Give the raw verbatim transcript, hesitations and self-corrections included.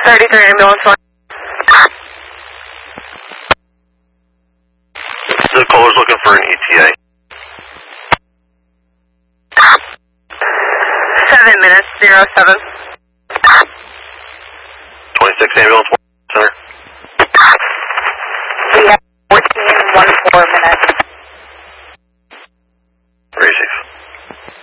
thirty-three ambulance one. The caller's looking for an E T A. Seven minutes, zero seven. twenty-six ambulance one.